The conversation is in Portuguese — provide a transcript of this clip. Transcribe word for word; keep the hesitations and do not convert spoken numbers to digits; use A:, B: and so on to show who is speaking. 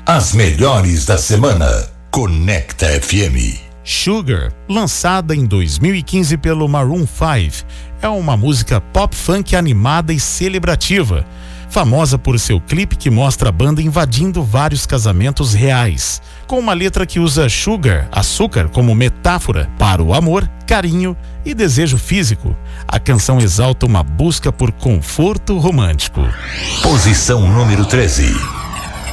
A: As melhores da semana. Conecta F M.
B: Sugar, lançada em dois mil e quinze pelo Maroon five, é uma música pop funk animada e celebrativa, famosa por seu clipe que mostra a banda invadindo vários casamentos reais, com uma letra que usa sugar, açúcar, como metáfora para o amor, carinho e desejo físico. A canção exalta uma busca por conforto romântico.
A: Posição número treze.